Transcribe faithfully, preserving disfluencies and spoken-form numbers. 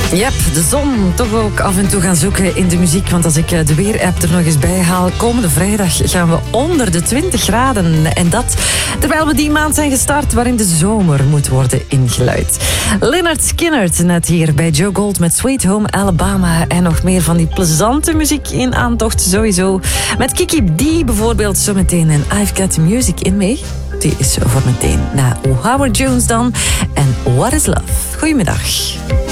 Yep, de zon toch ook af en toe gaan zoeken in de muziek. Want als ik de weerapp er nog eens bij haal, komende vrijdag gaan we onder de twintig graden. En dat terwijl we die maand zijn gestart waarin de zomer moet worden ingeluid. Lynyrd Skynyrd net hier bij Joe Gold met Sweet Home Alabama. En nog meer van die plezante muziek in aantocht sowieso. Met Kiki D bijvoorbeeld zometeen. En I've Got Music in Me. Die is voor meteen na Howard Jones dan. En What is Love? Goedemiddag.